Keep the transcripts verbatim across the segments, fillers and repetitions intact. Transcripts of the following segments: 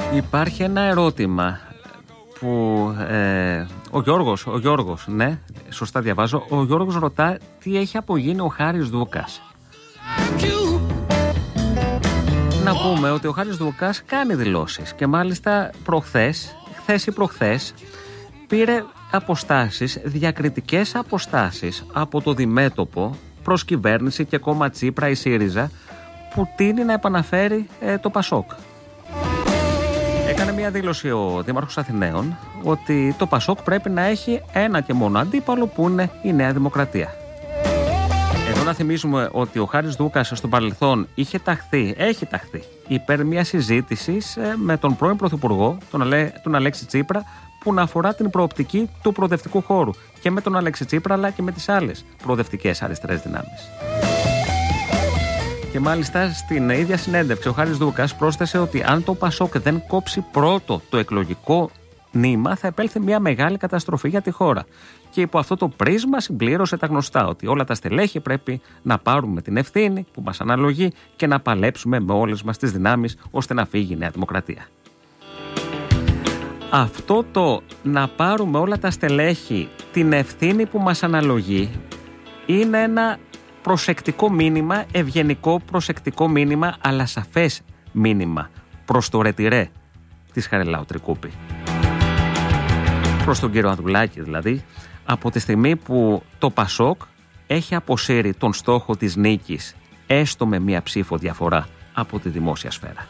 Υπάρχει ένα ερώτημα που ε, ο Γιώργος, ο Γιώργος, ναι, σωστά διαβάζω, ο Γιώργος ρωτά τι έχει απογίνει ο Χάρης Δούκας. Να πούμε ότι ο Χάρης Δούκας κάνει δηλώσεις και μάλιστα προχθές, χθες ή προχθές, πήρε αποστάσεις, διακριτικές αποστάσεις από το διμέτωπο προς κυβέρνηση και κόμμα Τσίπρα, η ΣΥΡΙΖΑ, που τείνει να επαναφέρει ε, το Πασόκ. Έκανε μια δήλωση ο Δήμαρχος Αθηναίων ότι το Πασόκ πρέπει να έχει ένα και μόνο αντίπαλο, που είναι η Νέα Δημοκρατία. Εδώ να θυμίσουμε ότι ο Χάρης Δούκας στο παρελθόν είχε ταχθεί, έχει ταχθεί υπέρ μια συζήτηση με τον πρώην Πρωθυπουργό, τον, Αλέ, τον Αλέξη Τσίπρα, που να αφορά την προοπτική του προοδευτικού χώρου και με τον Αλέξη Τσίπρα αλλά και με τις άλλες προοδευτικές αριστερές δυνάμεις. Και μάλιστα στην ίδια συνέντευξη ο Χάρης Δούκας πρόσθεσε ότι αν το Πασόκ δεν κόψει πρώτο το εκλογικό νήμα, θα επέλθει μια μεγάλη καταστροφή για τη χώρα. Και υπό αυτό το πρίσμα συμπλήρωσε τα γνωστά, ότι όλα τα στελέχη πρέπει να πάρουμε την ευθύνη που μας αναλογεί και να παλέψουμε με όλες μας τις δυνάμεις ώστε να φύγει η Νέα Δημοκρατία. Αυτό το να πάρουμε όλα τα στελέχη την ευθύνη που μας αναλογεί είναι ένα προσεκτικό μήνυμα, ευγενικό προσεκτικό μήνυμα, αλλά σαφές μήνυμα προς το ρετυρέ της Χαριλάου Τρικούπη. Προς τον κύριο Ανδρουλάκη δηλαδή, από τη στιγμή που το Πασόκ έχει αποσύρει τον στόχο της νίκης, έστω με μία ψήφο διαφορά, από τη δημόσια σφαίρα.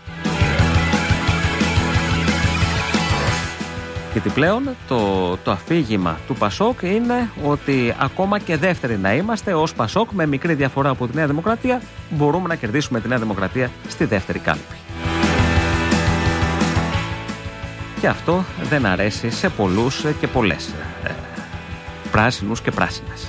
Γιατί πλέον το, το αφήγημα του Πασόκ είναι ότι ακόμα και δεύτεροι να είμαστε ως Πασόκ, με μικρή διαφορά από τη Νέα Δημοκρατία, μπορούμε να κερδίσουμε τη Νέα Δημοκρατία στη δεύτερη κάλπη. Και αυτό δεν αρέσει σε πολλούς και πολλές ε, πράσινους και πράσινες.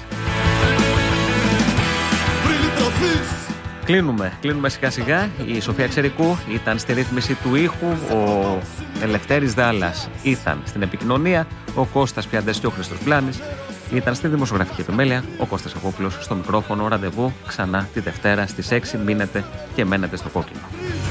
Κλείνουμε, κλείνουμε σιγά σιγά. Η Σοφία Ξερικού ήταν στη ρύθμιση του ήχου, ο Ελευθέρης Δάλλας ήταν στην επικοινωνία, ο Κώστας Πιαντές και ο Χρήστος Πλάνης ήταν στη δημοσιογραφική επιμέλεια, ο Κώστας Αγόπουλος στο μικρόφωνο. Ραντεβού ξανά τη Δευτέρα στις έξι. Μείνετε και μένετε στο κόκκινο.